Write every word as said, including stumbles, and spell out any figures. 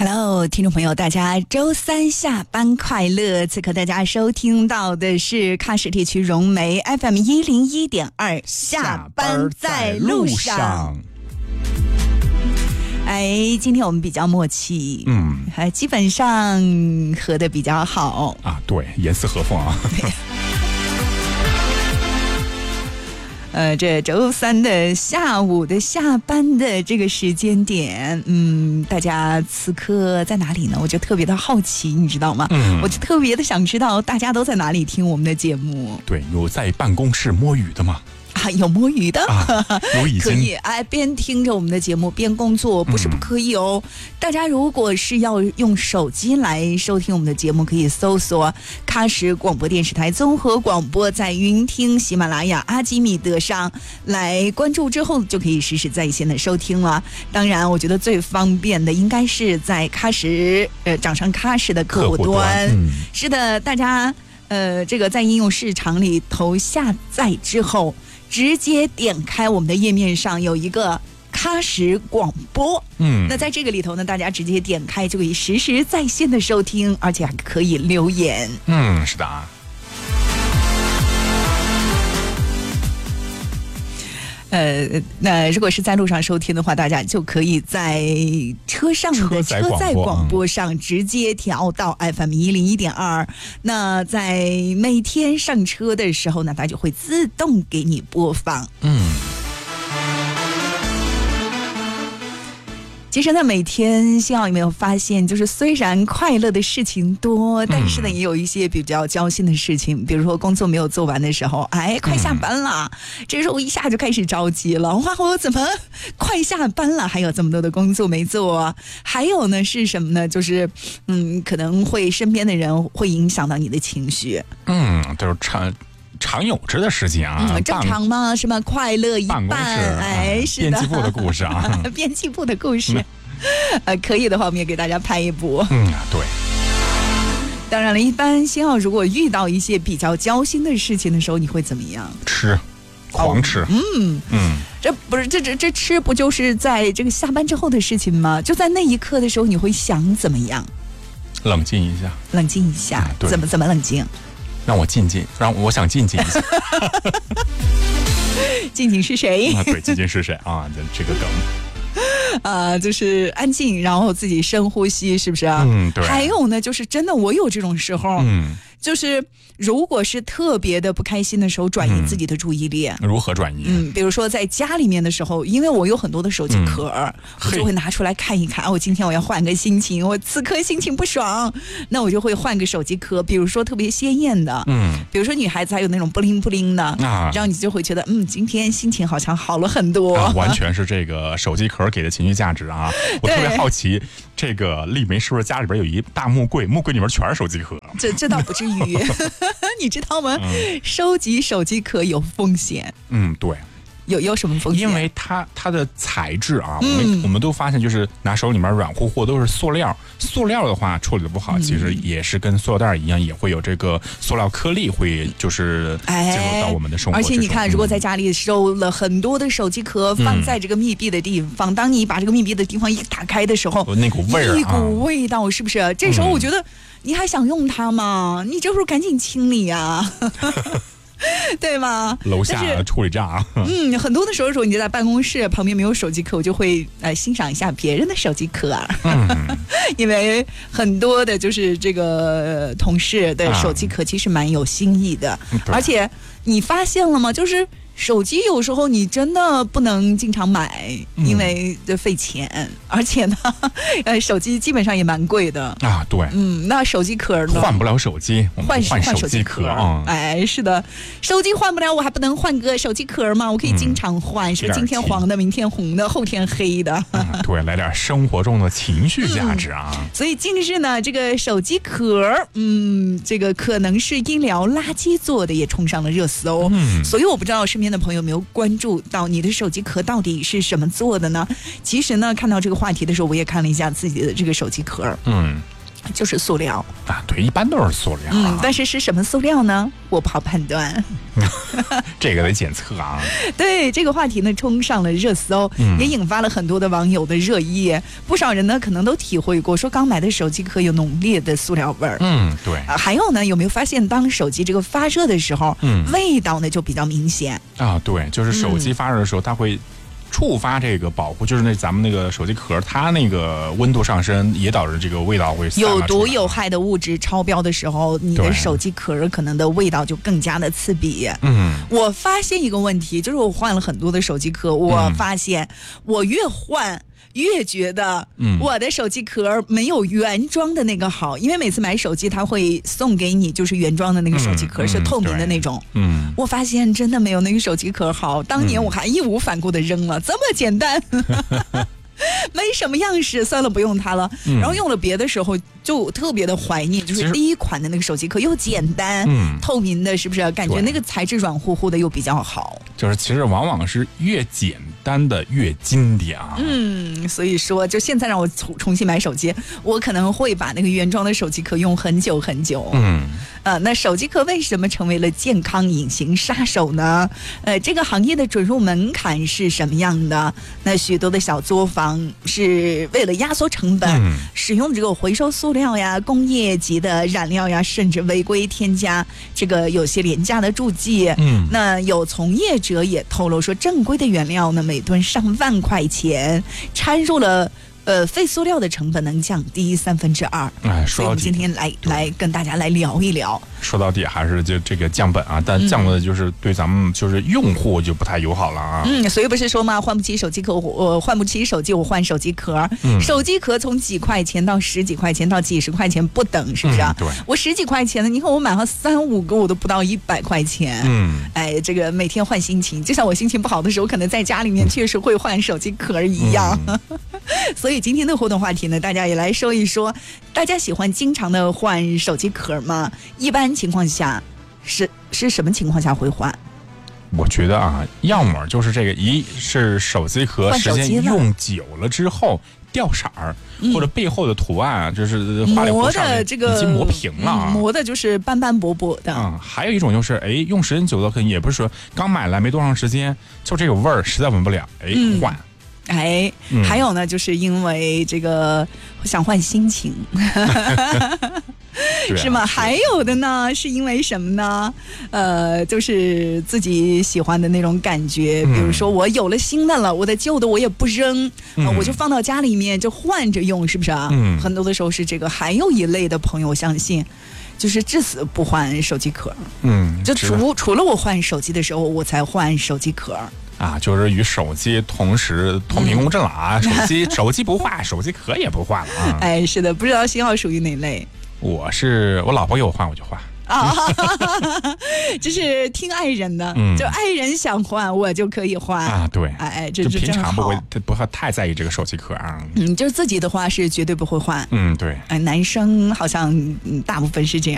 Hello， 听众朋友，大家周三下班快乐！此刻大家收听到的是喀什地区融媒 F M 一零一点二，下班在路上。哎，今天我们比较默契，嗯，还基本上合得比较好啊，对，严丝合缝啊。 呃，这周三的下午的下班的这个时间点，嗯，大家此刻在哪里呢？我就特别的好奇，你知道吗？嗯，我就特别的想知道大家都在哪里听我们的节目。 对，有在办公室摸鱼的吗？ 啊，有摸鱼的， 啊、我已经可以哎，边听着我们的节目边工作，不是不可以哦。嗯、大家如果是要用手机来收听我们的节目，可以搜索喀什广播电视台综合广播，在云听、喜马拉雅、阿基米德上来关注之后，就可以实时在线的收听了。当然，我觉得最方便的应该是在喀什呃掌上喀什的客户端。客户端嗯、是的，大家呃这个在应用市场里头下载之后。直接点开我们的页面上有一个喀什广播，嗯，那在这个里头呢，大家直接点开就可以实时在线的收听，而且还可以留言。 嗯，是的啊。 呃，那如果是在路上收听的话，大家就可以在车上的车载广播上直接调到 F M 一零一点二。那在每天上车的时候呢，它就会自动给你播放。嗯。其实呢，每天幸好有没有发现，就是虽然快乐的事情多，但是呢，也有一些比较焦心的事情，比如说工作没有做完的时候，哎，快下班了，嗯、这时候我一下就开始着急了，哇，我怎么快下班了，还有这么多的工作没做？还有呢是什么呢？就是嗯，可能会身边的人会影响到你的情绪。 嗯，就是常。常有之的事情啊， 嗯、正常吗？什么快乐一半？哎，是的， 编辑部的故事啊， 编辑部的故事，呃，可以的话，我们也给大家拍一部。 嗯，对。 当然了，一般星浩如果遇到一些比较焦心的事情的时候，你会怎么样？ 吃，狂吃。 哦、嗯嗯，这不是这这这吃不就是在这个下班之后的事情吗？就在那一刻的时候，你会想怎么样？ 冷静一下。冷静一下，啊、怎么怎么冷静？ 让我静静，让我想静静一下。 静静是谁？ 啊，对，静静是谁啊？这个梗。 呃，就是安静，然后自己深呼吸，是不是啊？ 嗯，对。 还有呢，就是真的，我有这种时候，嗯，就是如果是特别的不开心的时候，转移自己的注意力。 嗯、如何转移？ 嗯，比如说在家里面的时候，因为我有很多的手机壳，嗯、我就会拿出来看一看。啊，我今天我要换个心情，我此刻心情不爽，那我就会换个手机壳，比如说特别鲜艳的，嗯，比如说女孩子还有那种布灵布灵的，啊，然后你就会觉得，嗯，今天心情好像好了很多。 啊、完全是这个手机壳给的情绪价值啊！我特别好奇，这个丽梅是不是家里边有一大木柜，木柜里面全是手机壳？ 这这倒不至于，你知道吗？嗯、收集手机壳有风险。 嗯，对。 有有什么风险？ 因为它它的材质啊，嗯、我们我们都发现，就是拿手里面软乎乎都是塑料，塑料的话处理的不好，嗯、其实也是跟塑料袋一样，也会有这个塑料颗粒会就是进入到我们的生活之中。 而且你看，如果在家里收了很多的手机壳，嗯、放在这个密闭的地方，当你把这个密闭的地方一打开的时候， 那股味儿、啊， 一股味道，是不是？这时候我觉得你还想用它吗？你这时候赶紧清理呀、啊。对吗？ 楼下处理站啊， 嗯，很多的时候，说你在办公室旁边没有手机壳，我就会呃欣赏一下别人的手机壳啊，嗯、因为很多的就是这个、呃、同事的手机壳其实蛮有新意的，嗯、而且你发现了吗？就是手机有时候你真的不能经常买，因为费钱，嗯、而且呢，呃，手机基本上也蛮贵的啊。对， 嗯，那手机壳呢？ 换不了手机， 换换手机壳啊！嗯、哎，是的，手机换不了，我还不能换个手机壳吗？我可以经常换，嗯、是今天黄的，明天红的，后天黑的。 嗯、对，来点生活中的情绪价值啊！ 嗯、所以近日呢，这个手机壳，嗯，这个可能是医疗垃圾做的，也冲上了热搜。嗯，所以我不知道身边的朋友有没有关注到你的手机壳到底是什么做的呢？其实呢，看到这个话题的时候，我也看了一下自己的这个手机壳。嗯， 就是塑料啊，对，一般都是塑料、啊。 嗯，但是是什么塑料呢？我不好判断。 这个得检测啊。 对，这个话题呢冲上了热搜、嗯，也引发了很多的网友的热议。不少人呢可能都体会过，说刚买的手机壳有浓烈的塑料味儿。 嗯，对、 啊。还有呢，有没有发现当手机这个发热的时候，嗯，味道呢就比较明显啊？对，就是手机发热的时候，它会触发这个保护，就是那咱们那个手机壳，它那个温度上升，也导致这个味道会散发出来。 有毒有害的物质超标的时候，你的手机壳可能的味道就更加的刺鼻。 嗯， 我发现一个问题，就是我换了很多的手机壳，我发现我越换越觉得我的手机壳没有原装的那个好，因为每次买手机他会送给你就是原装的那个手机壳、嗯、是透明的那种。 嗯， 我发现真的没有那个手机壳好，当年我还义无反顾的扔了，这么简单。没什么样式，算了，不用它了、嗯、然后用了别的时候就特别的怀念，就是第一款的那个手机壳又简单、嗯、透明的，是不是感觉那个材质软乎乎的又比较好， 就是其实往往是越简单的越经典啊。 嗯，所以说就现在让我重重新买手机，我可能会把那个原装的手机壳用很久很久。 嗯， 呃，那手机壳为什么成为了健康隐形杀手呢？呃，这个行业的准入门槛是什么样的？那许多的小作坊是为了压缩成本、嗯、使用这个回收塑料呀、工业级的染料呀，甚至违规添加这个有些廉价的助剂。 嗯， 那有从业者也透露说，正规的原料呢每吨上万块钱，掺入了呃，废塑料的成本能降低三分之二。 哎， 所以我们今天来来跟大家来聊一聊。 说到底还是就这个降本啊，但降的就是对咱们就是用户就不太友好了啊。 嗯，所以不是说嘛，换不起手机壳，我换不起手机，我换手机壳。嗯，手机壳从几块钱到十几块钱到几十块钱不等，是不是啊？ 嗯、对， 我十几块钱的，你看我买上三五个，我都不到一百块钱。 嗯， 哎，这个每天换心情，就像我心情不好的时候，可能在家里面确实会换手机壳一样。嗯、所以今天的互动话题呢，大家也来说一说，大家喜欢经常的换手机壳吗？一般情况下是是什么情况下会换？ 我觉得啊，要么就是这个，一是手机壳时间用久了之后掉色儿、嗯，或者背后的图案就是花里胡哨的这个已经磨平了、啊嗯，磨的就是斑斑驳驳的。 嗯，还有一种就是，哎，用时间久了，可能也不是说刚买来没多长时间，就这个味儿实在闻不了，哎， 嗯、 换。 哎、嗯，还有呢，就是因为这个想换心情。是吗？还有的呢，是因为什么呢？呃，就是自己喜欢的那种感觉。比如说，我有了新的了，我的旧的我也不扔， 嗯呃、我就放到家里面就换着用，是不是啊？ 嗯， 很多的时候是这个。还有一类的朋友，我相信就是至死不换手机壳。 嗯， 就除除了我换手机的时候，我才换手机壳。 啊，就是与手机同时同频共振了啊！嗯、手机手机不换，手机壳也不换了啊！ 哎，是的，不知道信号属于哪类？ 我是我老婆给我换我就换啊，就是听爱人的， 嗯、 就爱人想换我就可以换啊。对， 哎，这就平常不会不会太在意这个手机壳啊。 嗯，就是自己的话是绝对不会换。 嗯，对。 哎，男生好像大部分是这样。